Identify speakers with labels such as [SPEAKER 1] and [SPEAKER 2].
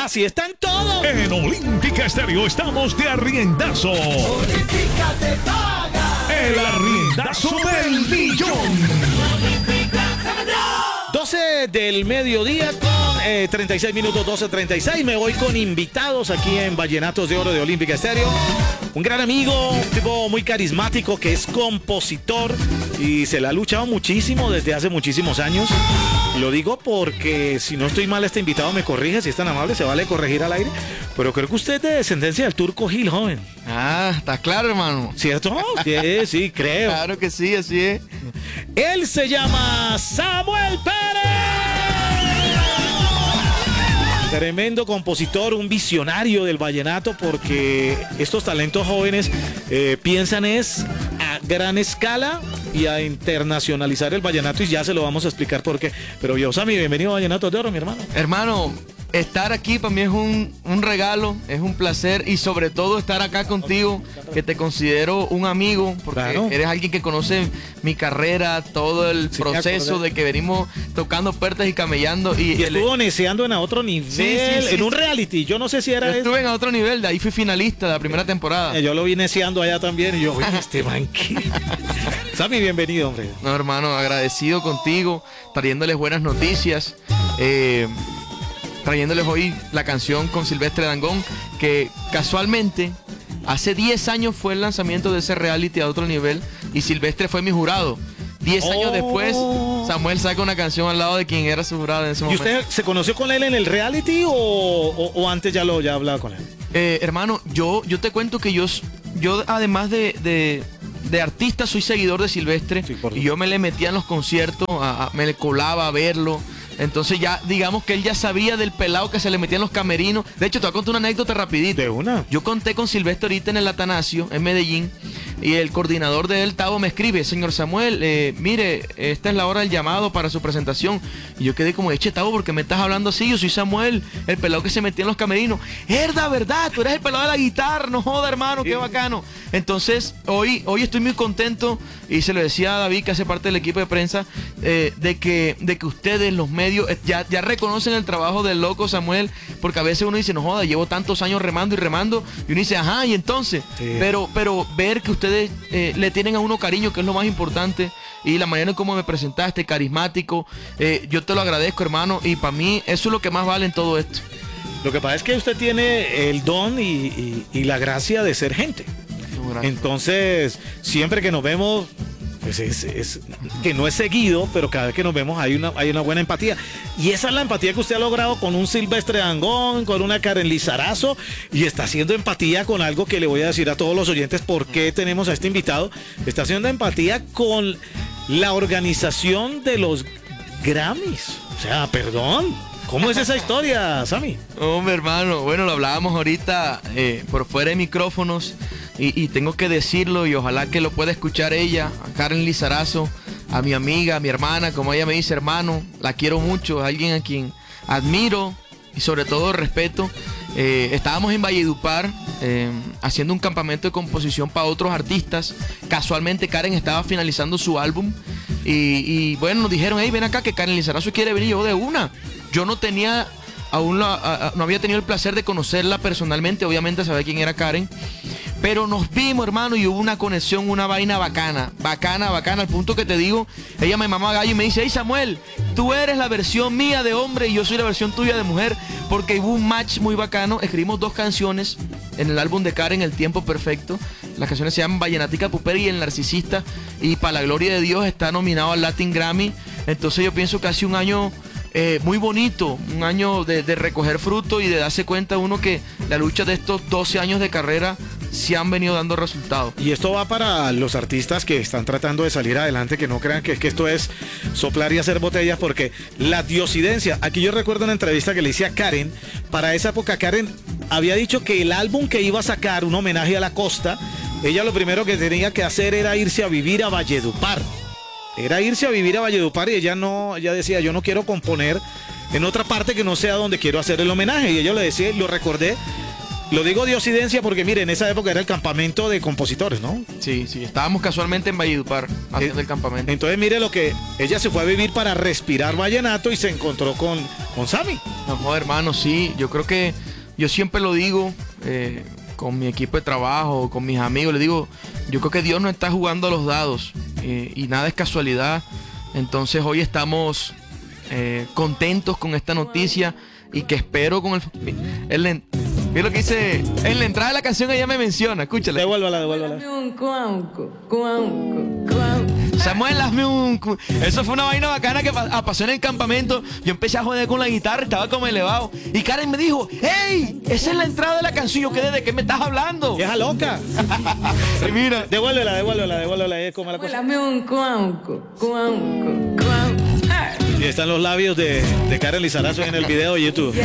[SPEAKER 1] Así están todos.
[SPEAKER 2] En Olímpica Estéreo estamos de arriendazo.
[SPEAKER 3] Olímpica te paga.
[SPEAKER 2] El arriendazo del millón.
[SPEAKER 1] 12 del mediodía con 36 minutos, 12:36. Me voy con invitados aquí en Vallenatos de Oro de Olímpica Estéreo. Un gran amigo, un tipo muy carismático que es compositor y se la ha luchado muchísimo desde hace muchísimos años. Lo digo porque, si no estoy mal, este invitado me corrige, si es tan amable, se vale corregir al aire. Pero creo que usted es de descendencia del Turco Gil, joven.
[SPEAKER 4] Ah, está claro, hermano.
[SPEAKER 1] ¿Cierto? Sí, creo.
[SPEAKER 4] Claro que sí, así es.
[SPEAKER 1] Él se llama Samuel Pérez. Tremendo compositor, un visionario del vallenato, porque estos talentos jóvenes piensan es a gran escala y a internacionalizar el vallenato, y ya se lo vamos a explicar por qué. Pero yo, Sammy, bienvenido a Vallenatos de Oro, mi hermano.
[SPEAKER 4] Hermano, estar aquí para mí es un regalo, es un placer, y sobre todo estar acá contigo, que te considero un amigo, porque
[SPEAKER 1] claro,
[SPEAKER 4] eres alguien que conoce mi carrera, todo el proceso de que venimos tocando puertas y camellando. Y
[SPEAKER 1] estuvo neceando en a otro nivel, en un reality. Yo no sé si era eso.
[SPEAKER 4] Estuve en otro nivel, de ahí fui finalista de la primera temporada.
[SPEAKER 1] Yo lo vi neceando allá también y yo, oye, este man, ¿qué? Sammy, bienvenido, hombre.
[SPEAKER 4] No, hermano, agradecido contigo, trayéndoles buenas noticias. Trayéndoles hoy la canción con Silvestre Dangond, que casualmente hace 10 años fue el lanzamiento de ese reality a otro nivel y Silvestre fue mi jurado. 10 años después, Samuel saca una canción al lado de quien era su jurado en ese momento.
[SPEAKER 1] ¿Y usted se conoció con él en el reality o antes ya hablaba con él?
[SPEAKER 4] Hermano, yo te cuento que yo además de artista, soy seguidor de Silvestre, sí, y yo me le metía en los conciertos, me le colaba a verlo. Entonces ya, digamos que él ya sabía del pelado que se le metía en los camerinos. De hecho, te voy a contar una anécdota rapidito.
[SPEAKER 1] ¿De una?
[SPEAKER 4] Yo conté con Silvestre ahorita en el Atanasio, en Medellín, y el coordinador de él, Tavo, me escribe: señor Samuel, mire, esta es la hora del llamado para su presentación. Y yo quedé como, eche, Tavo, ¿por qué me estás hablando así? Yo soy Samuel, el pelado que se metía en los camerinos. ¿Verdad? Tú eres el pelado de la guitarra, no joda, hermano, qué bacano. Entonces, hoy estoy muy contento, y se lo decía a David, que hace parte del equipo de prensa, de que ustedes, los medios, ya reconocen el trabajo del loco Samuel, porque a veces uno dice, no joda, llevo tantos años remando, y uno dice, ajá, y entonces, sí. pero ver que ustedes le tienen a uno cariño, que es lo más importante, y la manera en cómo me presentaste, carismático, yo te lo agradezco, hermano, y para mí eso es lo que más vale en todo esto.
[SPEAKER 1] Lo que pasa es que usted tiene el don y la gracia de ser gente. Entonces, siempre que nos vemos, pues es que no es seguido, pero cada vez que nos vemos hay una buena empatía. Y esa es la empatía que usted ha logrado con un Silvestre Dangond, con una Karen Lizarazo, y está haciendo empatía con algo que le voy a decir a todos los oyentes por qué tenemos a este invitado. Está haciendo empatía con la organización de los Grammys. O sea, perdón, ¿cómo es esa historia, Sammy?
[SPEAKER 4] Hombre, hermano, bueno, lo hablábamos ahorita por fuera de micrófonos, y tengo que decirlo, y ojalá que lo pueda escuchar ella, a Karen Lizarazo, a mi amiga, a mi hermana, como ella me dice, hermano, la quiero mucho, es alguien a quien admiro y sobre todo respeto. Estábamos en Valledupar haciendo un campamento de composición para otros artistas. Casualmente Karen estaba finalizando su álbum y bueno, nos dijeron, hey, ven acá que Karen Lizarazo quiere venir. Yo de una. Yo no tenía no había tenido el placer de conocerla personalmente, obviamente sabía quién era Karen, pero nos vimos, hermano, y hubo una conexión, una vaina bacana, al punto que te digo, ella me mamá gallo y me dice, hey Samuel, tú eres la versión mía de hombre y yo soy la versión tuya de mujer, porque hubo un match muy bacano. Escribimos 2 canciones en el álbum de Karen, El Tiempo Perfecto. Las canciones se llaman Vallenatica Pupera y El Narcisista, y para la gloria de Dios está nominado al Latin Grammy. Entonces yo pienso que hace un año muy bonito, un año de recoger fruto y de darse cuenta uno que la lucha de estos 12 años de carrera se han venido dando resultados.
[SPEAKER 1] Y esto va para los artistas que están tratando de salir adelante, que no crean que esto es soplar y hacer botellas, porque la diosidencia, aquí yo recuerdo una entrevista que le hice a Karen, para esa época Karen había dicho que el álbum que iba a sacar, un homenaje a la costa, ella lo primero que tenía que hacer era irse a vivir a Valledupar. Era irse a vivir a Valledupar, y ella decía, yo no quiero componer en otra parte que no sea donde quiero hacer el homenaje. Y ella le decía, lo recordé, lo digo de Occidencia porque mire, en esa época era el campamento de compositores, ¿no?
[SPEAKER 4] Sí, estábamos casualmente en Valledupar haciendo el campamento.
[SPEAKER 1] Entonces mire lo que ella se fue a vivir para respirar vallenato y se encontró con con Sammy.
[SPEAKER 4] No, joder, hermano, sí. Yo creo que yo siempre lo digo con mi equipo de trabajo, con mis amigos. Les digo, yo creo que Dios no está jugando a los dados y nada es casualidad. Entonces hoy estamos contentos con esta noticia y que espero con mira lo que dice en la entrada de la canción. Ella me menciona, escúchale.
[SPEAKER 1] Devuélvala.
[SPEAKER 4] Samuel, hazme un... Eso fue una vaina bacana que pasó en el campamento. Yo empecé a joder con la guitarra, estaba como elevado. Y Karen me dijo, ¡hey! Esa es la entrada de la canción. Yo quedé, ¿de qué me estás hablando?
[SPEAKER 1] ¡Vieja loca!
[SPEAKER 4] Y mira.
[SPEAKER 1] Devuélvela. ¿Cómo la cosa?
[SPEAKER 3] Hazme un cuanco.
[SPEAKER 1] Y están los labios de Karen Lizarazo en el video de YouTube.